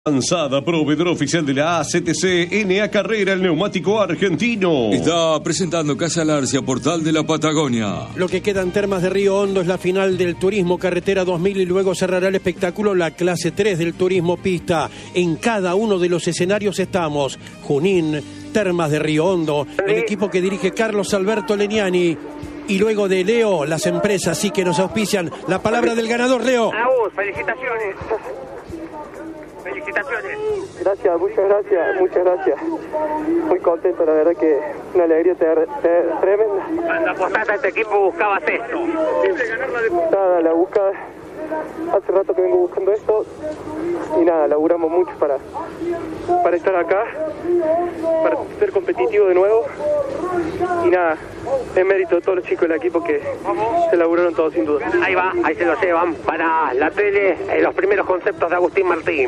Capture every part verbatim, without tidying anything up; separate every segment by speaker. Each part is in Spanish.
Speaker 1: Avanzada, proveedor oficial de la A C T C, N A Carrera, el neumático argentino.
Speaker 2: Está presentando Casa Larcia, Portal de la Patagonia.
Speaker 3: Lo que queda en Termas de Río Hondo es la final del Turismo Carretera dos mil y luego cerrará el espectáculo la clase tres del Turismo Pista. En cada uno de los escenarios estamos. Junín, Termas de Río Hondo, el equipo que dirige Carlos Alberto Leniani. Y luego de Leo, las empresas sí que nos auspician. La palabra del ganador, Leo.
Speaker 4: Agus, felicitaciones. Felicitaciones.
Speaker 5: Gracias, muchas gracias, muchas gracias. Muy contento, la verdad que una alegría ter, ter, tremenda.
Speaker 4: Cuando apostaste a este equipo buscabas esto.
Speaker 5: Nada, la busca, hace rato que vengo buscando esto y nada, laburamos mucho para, para estar acá, para ser competitivo de nuevo y nada, es mérito de todos los chicos del equipo que se laburaron todos sin duda.
Speaker 4: Ahí va, ahí se lo llevan para la tele, en los primeros conceptos de Agustín Martín.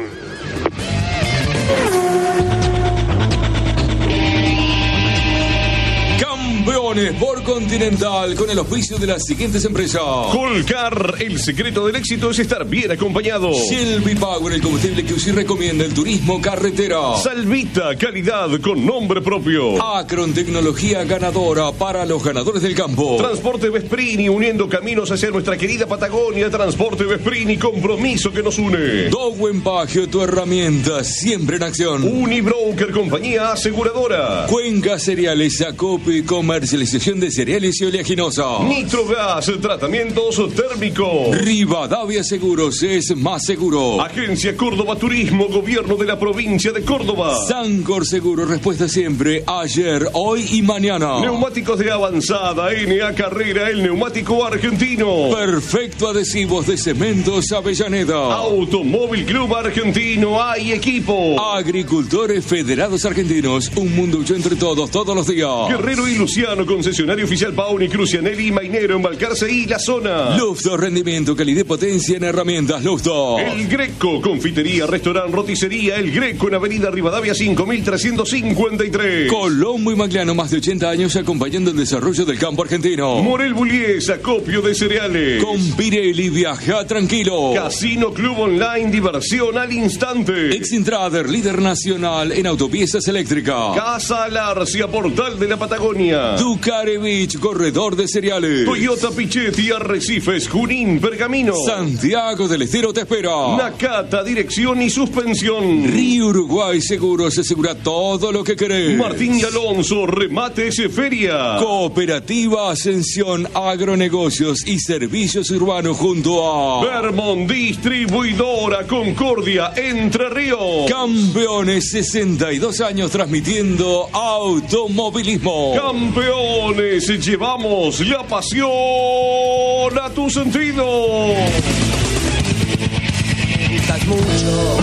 Speaker 2: Campeones por Continental con el auspicio de las siguientes empresas.
Speaker 1: Colcar, el secreto del éxito es estar bien acompañado.
Speaker 2: Shelby Power, el combustible que usted recomienda el turismo carretera.
Speaker 1: Salvita, calidad con nombre propio.
Speaker 2: Acron, tecnología ganadora para los ganadores del campo.
Speaker 1: Transporte Vesprini, uniendo caminos hacia nuestra querida Patagonia. Transporte Vesprini, compromiso que nos une.
Speaker 2: Dowen Pagio, tu herramienta siempre en acción.
Speaker 1: Unibroker, compañía aseguradora.
Speaker 2: Cuenca Cereales, Acope, comercialización de cereales y oleaginosa.
Speaker 1: Nitrogas, tratamientos térmicos.
Speaker 2: Rivadavia Seguros es más seguro.
Speaker 1: Agencia Córdoba Turismo, gobierno de la provincia de Córdoba.
Speaker 2: Sancor Seguro, respuesta siempre, ayer, hoy y mañana.
Speaker 1: Neumáticos de avanzada, N A Carrera, el neumático argentino.
Speaker 2: Perfecto Adhesivos de Cementos Avellaneda.
Speaker 1: Automóvil Club Argentino, hay equipo.
Speaker 2: Agricultores Federados Argentinos, un mundo hecho entre todos, todos los días.
Speaker 1: Guerrero y Luciano, concesionario oficial Pauni, Crucianelli y Mainero en Balcarce y la zona.
Speaker 2: Lufto, rendimiento, calidad y potencia en herramientas Lufto.
Speaker 1: El Greco, confitería, restaurante, roticería, El Greco en Avenida Rivadavia cinco mil trescientos cincuenta y tres.
Speaker 2: Colombo y Magliano, más de ochenta años acompañando el desarrollo del campo argentino.
Speaker 1: Morel Bullies, acopio de cereales.
Speaker 2: Con Pirelli, viaja tranquilo.
Speaker 1: Casino Club Online, diversión al instante.
Speaker 2: Exintrader, líder nacional en autopiezas eléctricas.
Speaker 1: Casa Larcia, Portal de la Patagonia.
Speaker 2: Ducarevich, corredor de cereales.
Speaker 1: Toyota Pichetti, Arrecifes, Junín, Pergamino.
Speaker 2: Santiago del Estero te espera.
Speaker 1: Nakata, dirección y suspensión.
Speaker 2: Río Uruguay Seguros, asegura todo lo que querés.
Speaker 1: Martín y Alonso, remates y feria.
Speaker 2: Cooperativa Ascensión, agronegocios y servicios urbanos junto a
Speaker 1: Vermont, distribuidora Concordia, Entre Ríos.
Speaker 2: Campeones, sesenta y dos años transmitiendo automovilismo.
Speaker 1: Campeones, llevamos la pasión a tu sentido.
Speaker 6: Me gustas mucho.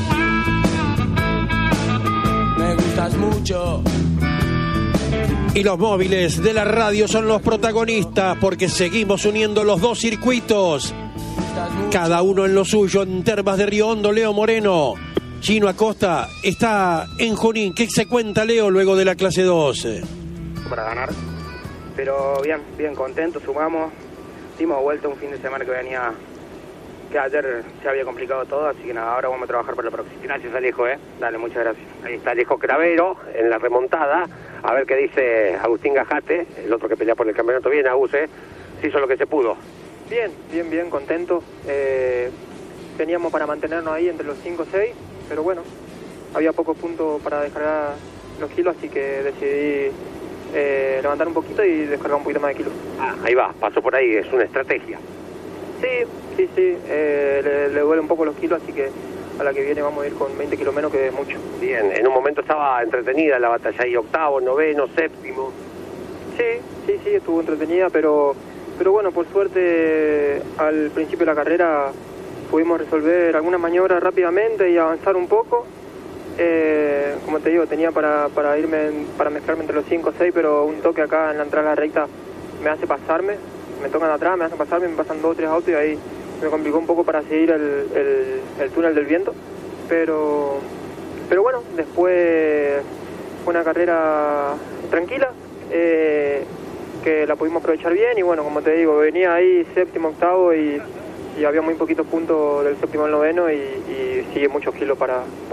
Speaker 6: Me gustas mucho.
Speaker 3: Y los móviles de la radio son los protagonistas porque seguimos uniendo los dos circuitos. Cada uno en lo suyo. En Termas de Río Hondo, Leo Moreno. Chino Acosta está en Junín. ¿Qué se cuenta, Leo, luego de la clase dos?
Speaker 5: Para ganar, pero bien, bien contento, sumamos, dimos vuelta un fin de semana que venía, que ayer se había complicado todo, así que nada, ahora vamos a trabajar para la próxima.
Speaker 4: Gracias, Alejo, ¿eh?
Speaker 5: Dale, muchas gracias.
Speaker 4: Ahí está Alejo Cravero en la remontada. A ver qué dice Agustín Gajate, el otro que pelea por el campeonato. Bien, Agus, ¿eh? Se hizo lo que se pudo.
Speaker 5: Bien, bien, bien, contento. Eh, teníamos para mantenernos ahí entre los cinco o seis, pero bueno, había pocos puntos para descargar los kilos, así que decidí eh, levantar un poquito y descargar un poquito más de kilos.
Speaker 4: Ah, ahí va, pasó por ahí, es una estrategia.
Speaker 5: Sí, sí, sí, eh, le, le duele un poco los kilos, así que a la que viene vamos a ir con veinte kilos menos, que es mucho.
Speaker 4: Bien, en un momento estaba entretenida la batalla ahí, octavo, noveno, séptimo.
Speaker 5: Sí, sí, sí, estuvo entretenida, pero, pero bueno, por suerte al principio de la carrera pudimos resolver algunas maniobras rápidamente y avanzar un poco. Eh, como te digo, tenía para, para irme en, para mezclarme entre los cinco o seis, pero un toque acá en la entrada a la recta me hace pasarme, me tocan atrás, me hacen pasarme, me pasan dos o tres autos y ahí me complicó un poco para seguir el, el, el túnel del viento, pero pero bueno, después fue una carrera tranquila, eh, que la pudimos aprovechar bien y bueno, como te digo, venía ahí séptimo, octavo y y había muy poquitos puntos del séptimo al noveno y, y sigue mucho kilo para